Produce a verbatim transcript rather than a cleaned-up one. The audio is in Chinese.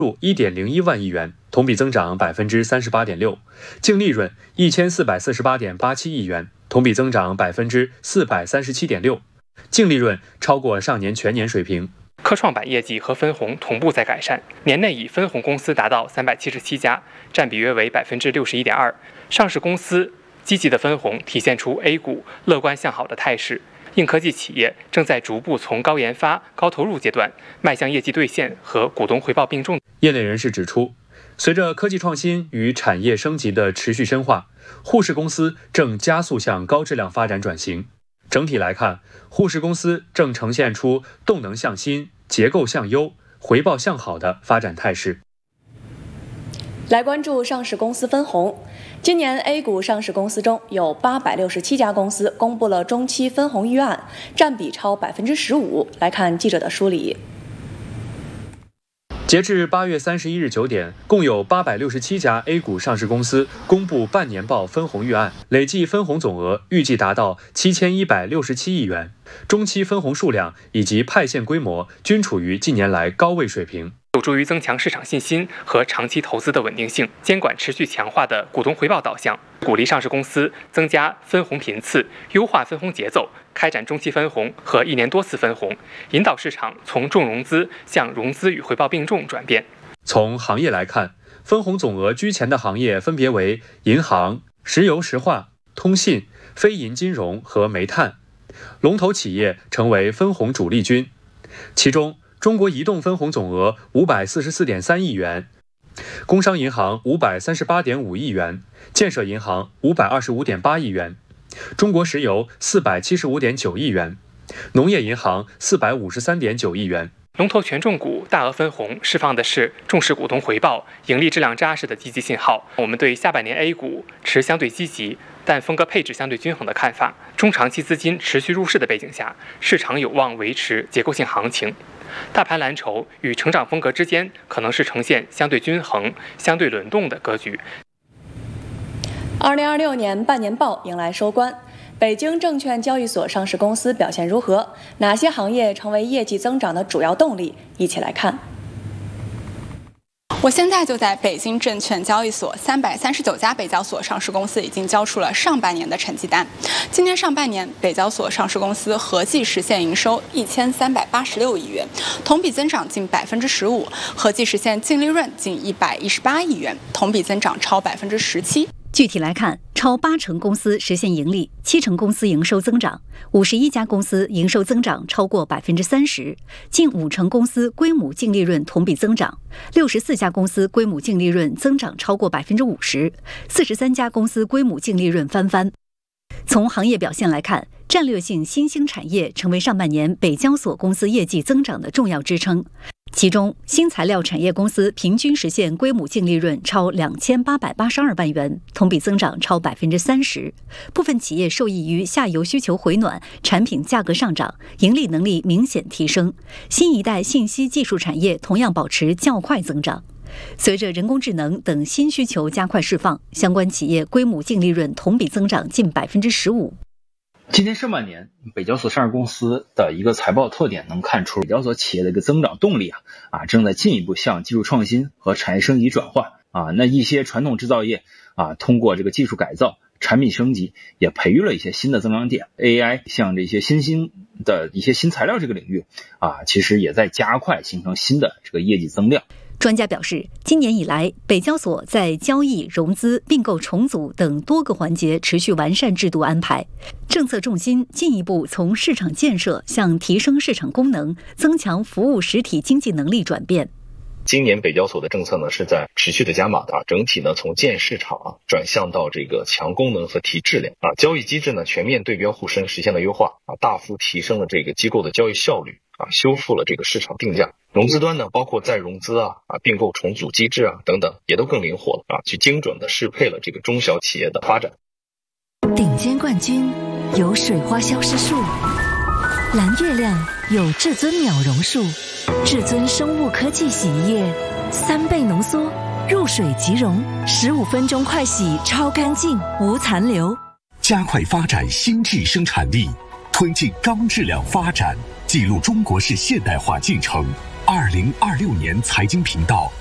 入 一点零一万亿元，同比增长 百分之三十八点六， 净利润 一千四百四十八点八七亿元，同比增长 百分之四百三十七点六， 净利润超过上年全年水平。 科创板业绩和分红同步在改善，年内以分红公司达到三百七十七家，占比约为 百分之六十一点二， 上市公司积极的分红体现出 A 股乐观向好的态势。硬科技企业正在逐步从高研发、高投入阶段迈向业绩兑现和股东回报并重。 业内人士指出，随着科技创新与产业升级的持续深化，沪市公司正加速向高质量发展转型。整体来看，沪市公司正呈现出动能向新、结构向优、回报向好的发展态势。 来关注上市公司分红。今年 A 股上市公司中有八百六十七家公司公布了中期分红预案，占比超 百分之十五。来看记者的梳理。 截至八月三十一日九点，共有八百六十七家 A 股上市公司公布半年报分红预案，累计分红总额预计达到七千一百六十七亿元，中期分红数量以及派现规模均处于近年来高位水平， 有助于增强市场信心和长期投资的稳定性。监管持续强化的股东回报导向，鼓励上市公司增加分红频次，优化分红节奏，开展中期分红和一年多次分红，引导市场从重融资向融资与回报并重转变。 从行业来看，分红总额居前的行业分别为银行、石油石化、通信、非银金融和煤炭，龙头企业成为分红主力军。其中，中国移动分红总额 五百四十四点三亿元，工商银行 五百三十八点五亿元，建设银行 五百二十五点八亿元，中国石油 四百七十五点九亿元，农业银行 四百五十三点九亿元。 龙头权重股大额分红释放的是重视股东回报、盈利质量扎实的积极信号。我们对下半年 A 股持相对积极，但风格配置相对均衡的看法。中长期资金持续入市的背景下，市场有望维持结构性行情。大盘蓝筹与成长风格之间可能是呈现相对均衡、相对轮动的格局。 二零二六年半年报迎来收官，北京证券交易所上市公司表现如何？哪些行业成为业绩增长的主要动力？一起来看。 我现在就在北京证券交易所，三百三十九家北交所上市公司已经交出了上半年的成绩单。今年上半年，北交所上市公司合计实现营收一千三百八十六亿元，同比增长近百分之十五；合计实现净利润近一百一十八亿元，同比增长超百分之十七。 具体来看，超八成公司实现盈利，七成公司营收增长，五十一家公司营收增长超过百分之三十，近五成公司归母净利润同比增长，六十四家公司归母净利润增长超过百分之五十，四十三家公司归母净利润翻番。从行业表现来看，战略性新兴产业成为上半年北交所公司业绩增长的重要支撑。其中，新材料产业公司平均实现归母净利润超两千八百八十二万元，同比增长超百分之三十。部分企业受益于下游需求回暖，产品价格上涨，盈利能力明显提升。新一代信息技术产业同样保持较快增长。随着人工智能等新需求加快释放，相关企业归母净利润同比增长近百分之十五。 今年上半年，北交所上市公司的一个财报特点能看出，北交所企业的一个增长动力啊啊正在进一步向技术创新和产业升级转换啊。那一些传统制造业啊，通过这个技术改造、产品升级，也培育了一些新的增长点。A I 像这些新兴的一些新材料这个领域啊，其实也在加快形成新的这个业绩增量。 专家表示，今年以来，北交所在交易、融资、并购重组等多个环节持续完善制度安排，政策重心进一步从市场建设向提升市场功能、增强服务实体经济能力转变。 今年北交所的政策呢是在持续的加码的啊，整体呢从建市场啊转向到这个强功能和提质量啊，交易机制呢全面对标沪深实现了优化啊，大幅提升了这个机构的交易效率啊，修复了这个市场定价。融资端呢，包括再融资啊、啊并购重组机制啊等等，也都更灵活了啊，去精准的适配了这个中小企业的发展。 顶尖冠军有水花消失术，蓝月亮有至尊秒溶术，至尊生物科技洗衣液三倍浓缩，入水即溶，十五分钟快洗超干净无残留。 加快发展新质生产力，推进高质量发展，记录中国式现代化进程。二零二六年财经频道